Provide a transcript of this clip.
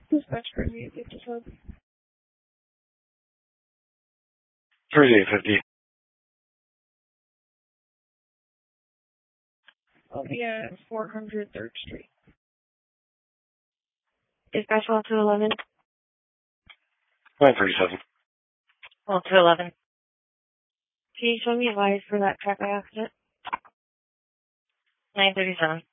Dispatch for me, 57. 3850. I'll be at 400 3rd Street. Dispatch 1211. 937. 1211. Can you show me advice for that traffic accident? 937.